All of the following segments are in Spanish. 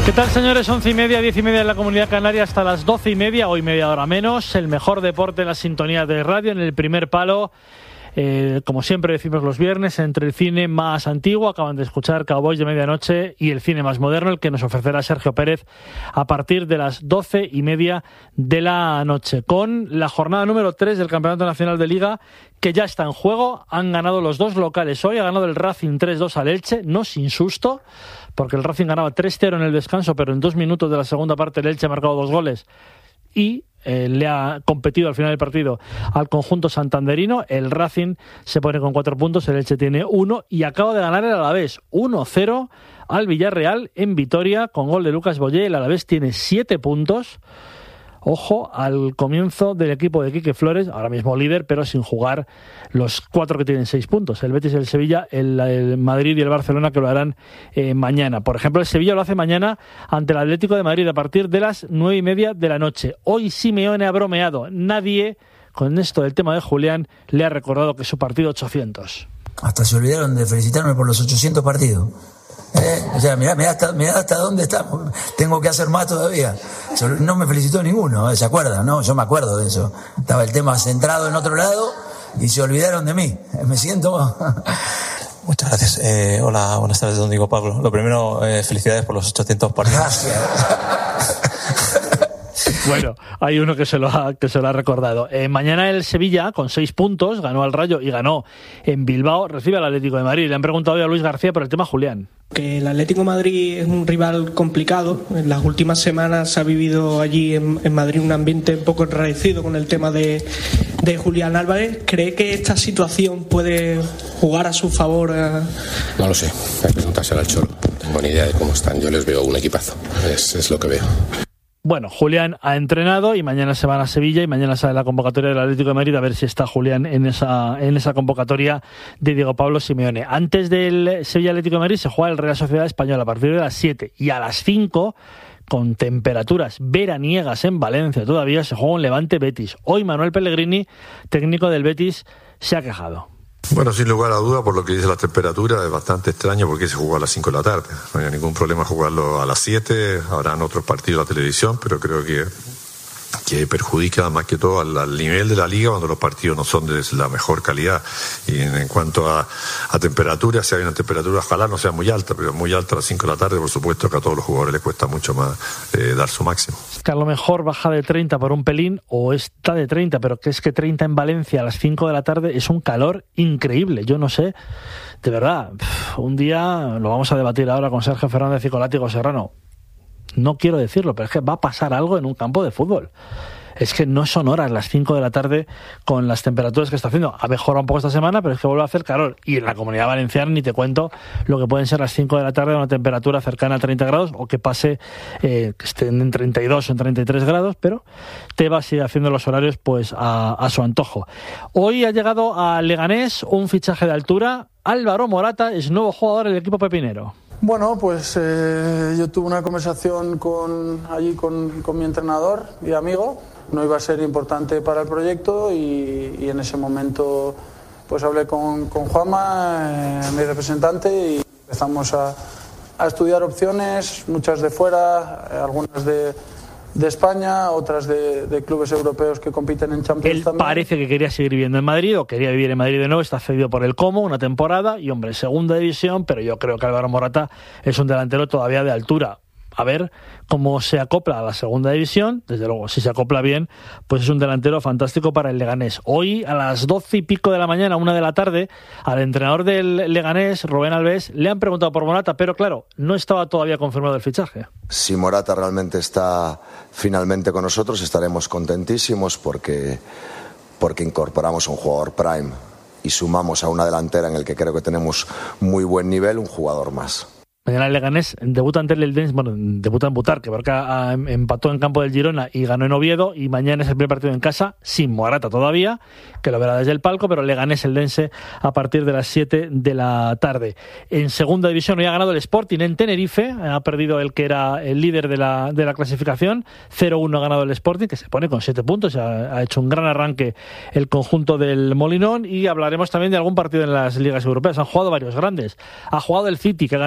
¿Qué tal, señores? 11:30, 10:30 en la Comunidad Canaria, hasta las 12:30, hoy media hora menos. El mejor deporte en la sintonía de radio, en el primer palo. Como siempre decimos los viernes, entre el cine más antiguo, acaban de escuchar Cowboys de Medianoche, y el cine más moderno, el que nos ofrecerá Sergio Pérez a partir de las 12:30 de la noche, con la jornada número 3 del Campeonato Nacional de Liga, que ya está en juego. Han ganado los dos locales hoy, ha ganado el Racing 3-2 al Elche, no sin susto, porque el Racing ganaba 3-0 en el descanso, pero en 2 minutos de la segunda parte el Elche ha marcado 2 goles y le ha competido al final del partido al conjunto santanderino. El Racing se pone con 4 puntos, el Elche tiene 1 y acaba de ganar el Alavés 1-0 al Villarreal en Vitoria con gol de Lucas Boyé. El Alavés tiene 7 puntos. Ojo al comienzo del equipo de Quique Flores, ahora mismo líder, pero sin jugar los 4 que tienen 6 puntos. El Betis, el Sevilla, el Madrid y el Barcelona, que lo harán mañana. Por ejemplo, el Sevilla lo hace mañana ante el Atlético de Madrid a partir de las 9:30 de la noche. Hoy Simeone ha bromeado. Nadie, con esto del tema de Julián, le ha recordado que es su partido 800. Hasta se olvidaron de felicitarme por los 800 partidos. O sea, mirá hasta dónde estamos. Tengo que hacer más todavía. No me felicitó ninguno, ¿se acuerdan? No, yo me acuerdo de eso. Estaba el tema centrado en otro lado y se olvidaron de mí. Me siento... Muchas gracias. Hola, buenas tardes, don Diego Pablo. Lo primero, felicidades por los 800 partidos. Gracias. Bueno, hay uno que se lo ha recordado. Mañana el Sevilla, con 6 puntos, ganó al Rayo y ganó en Bilbao, recibe al Atlético de Madrid. Le han preguntado hoy a Luis García por el tema Julián. Que el Atlético de Madrid es un rival complicado. En las últimas semanas se ha vivido allí en Madrid un ambiente un poco enrarecido con el tema de Julián Álvarez. ¿Cree que esta situación puede jugar a su favor? No lo sé, hay que preguntárselo al Cholo. No tengo ni idea de cómo están. Yo les veo un equipazo, es lo que veo. Bueno, Julián ha entrenado y mañana se van a Sevilla y mañana sale la convocatoria del Atlético de Madrid, a ver si está Julián en esa convocatoria de Diego Pablo Simeone. Antes del Sevilla Atlético de Madrid se juega el Real Sociedad Española a partir de las 7 y a las 5, con temperaturas veraniegas en Valencia todavía, se juega un Levante Betis. Hoy Manuel Pellegrini, técnico del Betis, se ha quejado. Bueno, sin lugar a duda, por lo que dice la temperatura, es bastante extraño porque se jugó a las 5 de la tarde. No hay ningún problema jugarlo a las 7, habrán otros partidos en la televisión, pero creo que perjudica más que todo al nivel de la liga cuando los partidos no son de la mejor calidad. Y en cuanto a temperatura, si hay una temperatura, ojalá no sea muy alta, pero muy alta a las 5 de la tarde, por supuesto que a todos los jugadores les cuesta mucho más dar su máximo. Que a lo mejor baja de 30 por un pelín, o está de 30, pero que es que 30 en Valencia a las 5 de la tarde es un calor increíble. Yo no sé, de verdad, un día lo vamos a debatir ahora con Sergio Fernández y con Látigo Serrano. No quiero decirlo, pero es que va a pasar algo en un campo de fútbol. Es que no son horas las 5 de la tarde con las temperaturas que está haciendo. Ha mejorado un poco esta semana, pero es que vuelve a hacer calor. Y en la Comunidad Valenciana ni te cuento lo que pueden ser las 5 de la tarde a una temperatura cercana a 30 grados o que pase, que estén en 32 o en 33 grados, pero Tebas sigue haciendo los horarios pues a su antojo. Hoy ha llegado a Leganés un fichaje de altura. Álvaro Morata es nuevo jugador del equipo pepinero. Bueno, pues yo tuve una conversación con mi entrenador y amigo. No iba a ser importante para el proyecto y en ese momento pues hablé con Juanma, mi representante, y empezamos a estudiar opciones, muchas de fuera, algunas de España, otras de clubes europeos que compiten en Champions. Él también. Parece que quería seguir viviendo en Madrid o quería vivir en Madrid de nuevo. Está cedido por el Como una temporada y, hombre, segunda división, pero yo creo que Álvaro Morata es un delantero todavía de altura. A ver cómo se acopla a la segunda división. Desde luego, si se acopla bien, pues es un delantero fantástico para el Leganés. Hoy a las 12 y pico de la mañana, 1 de la tarde, al entrenador del Leganés, Rubén Alves, le han preguntado por Morata, pero claro, no estaba todavía confirmado el fichaje. Si Morata realmente está finalmente con nosotros, estaremos contentísimos porque incorporamos un jugador prime y sumamos a una delantera en el que creo que tenemos muy buen nivel, un jugador más. Mañana el Leganés debuta ante el Eldense, bueno, debuta en Butarque, porque empató en campo del Girona y ganó en Oviedo, y mañana es el primer partido en casa, sin Morata todavía, que lo verá desde el palco, pero Leganés Eldense a partir de las 7 de la tarde. En segunda división hoy ha ganado el Sporting en Tenerife, ha perdido el que era el líder de la clasificación, 0-1 ha ganado el Sporting, que se pone con 7 puntos, ha hecho un gran arranque el conjunto del Molinón, y hablaremos también de algún partido en las ligas europeas. Han jugado varios grandes, ha jugado el City, que ha ganado 1-4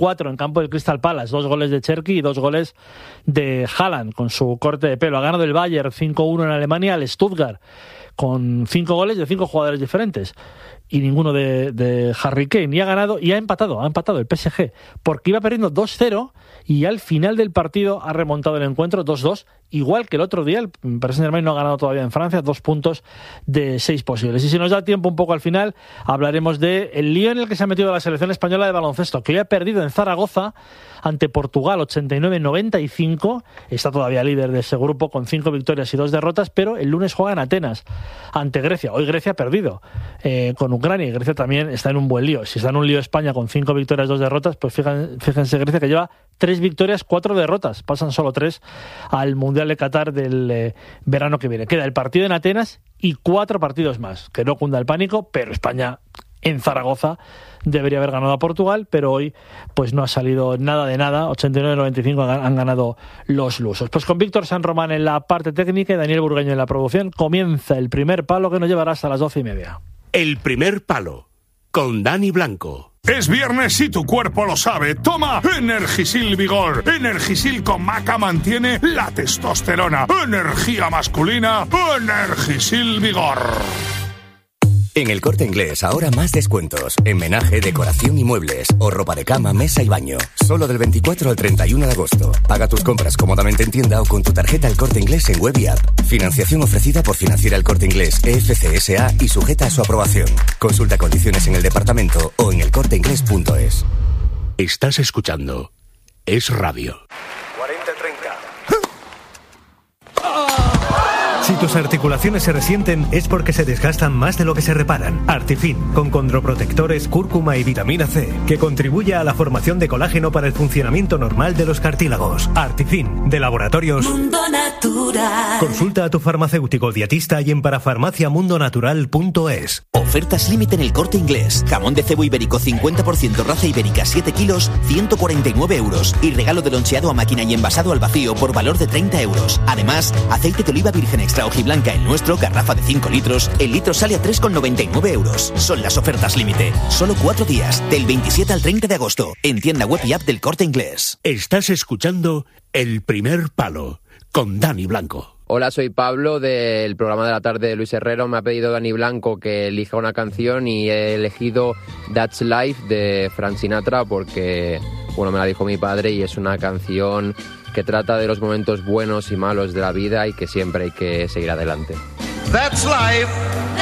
4 en campo del Crystal Palace, 2 goles de Cherki y 2 goles de Haaland con su corte de pelo. Ha ganado el Bayern 5-1 en Alemania al Stuttgart con 5 goles de 5 jugadores diferentes y ninguno de Harry Kane, y ha empatado el PSG porque iba perdiendo 2-0 y al final del partido ha remontado el encuentro 2-2, igual que el otro día. El Paris Saint-Germain no ha ganado todavía en Francia, 2 puntos de 6 posibles. Y si nos da tiempo un poco al final, hablaremos del lío en el que se ha metido la selección española de baloncesto, que hoy ha perdido en Zaragoza ante Portugal 89-95, está todavía líder de ese grupo con 5 victorias y 2 derrotas, pero el lunes juega en Atenas ante Grecia. Hoy Grecia ha perdido con Ucrania, y Grecia también está en un buen lío. Si está en un lío España con 5 victorias, 2 derrotas, pues fíjense Grecia, que lleva 3 victorias, 4 derrotas, pasan solo 3 al Mundial de Qatar del verano que viene. Queda el partido en Atenas y 4 partidos más, que no cunda el pánico, pero España en Zaragoza debería haber ganado a Portugal, pero hoy pues no ha salido nada de nada. 89-95 han ganado los lusos. Pues con Víctor San Román en la parte técnica y Daniel Burgueño en la producción, comienza el primer palo, que nos llevará hasta las 12:30. El primer palo, con Dani Blanco. Es viernes y tu cuerpo lo sabe. Toma Energisil Vigor. Energisil con maca mantiene la testosterona. Energía masculina. Energisil Vigor. En El Corte Inglés, ahora más descuentos. En menaje, decoración y muebles. O ropa de cama, mesa y baño. Solo del 24 al 31 de agosto. Paga tus compras cómodamente en tienda o con tu tarjeta El Corte Inglés en web y app. Financiación ofrecida por Financiera El Corte Inglés, EFC S.A. y sujeta a su aprobación. Consulta condiciones en el departamento o en elcorteinglés.es. Estás escuchando Es Radio. 40-30. Si tus articulaciones se resienten es porque se desgastan más de lo que se reparan. Artifin, con condroprotectores, cúrcuma y vitamina C, que contribuye a la formación de colágeno para el funcionamiento normal de los cartílagos. Artifin, de Laboratorios Mundo Natural. Consulta a tu farmacéutico dietista y en parafarmaciamundonatural.es. Ofertas límite en El Corte Inglés. Jamón de cebo ibérico 50% raza ibérica 7 kilos, 149 euros. Y regalo de loncheado a máquina y envasado al vacío por valor de 30 euros. Además, aceite de oliva virgen extra hojiblanca el nuestro, garrafa de 5 litros. El litro sale a 3,99 euros. Son las ofertas límite. Solo 4 días, del 27 al 30 de agosto. En tienda web y app del Corte Inglés. Estás escuchando El primer palo, con Dani Blanco. Hola, soy Pablo del programa de la tarde de Luis Herrero. Me ha pedido Dani Blanco que elija una canción y he elegido That's Life de Frank Sinatra porque, bueno, me la dijo mi padre y es una canción que trata de los momentos buenos y malos de la vida y que siempre hay que seguir adelante. That's life.